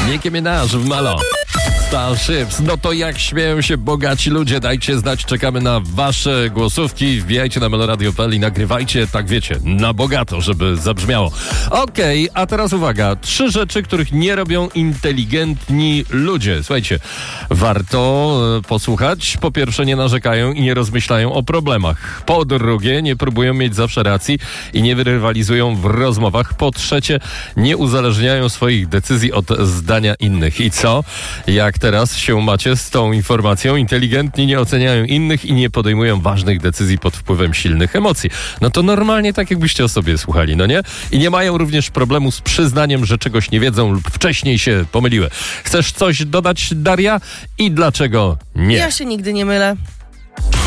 Nicki Minaj w Malo. Starships. No to jak śmieją się bogaci ludzie? Dajcie znać, czekamy na wasze głosówki. Wbijajcie na meloradio.pl i nagrywajcie, tak wiecie, na bogato, żeby zabrzmiało. Okej, a teraz uwaga. 3 rzeczy, których nie robią inteligentni ludzie. Słuchajcie, warto posłuchać. Po pierwsze, nie narzekają i nie rozmyślają o problemach. Po drugie, nie próbują mieć zawsze racji i nie rywalizują w rozmowach. Po trzecie, nie uzależniają swoich decyzji od zdania innych. I co? Jak teraz się macie z tą informacją? Inteligentni nie oceniają innych i nie podejmują ważnych decyzji pod wpływem silnych emocji. No to normalnie tak, jakbyście o sobie słuchali, no nie? I nie mają również problemu z przyznaniem, że czegoś nie wiedzą lub wcześniej się pomyliły. Chcesz coś dodać, Daria? I dlaczego nie? Ja się nigdy nie mylę.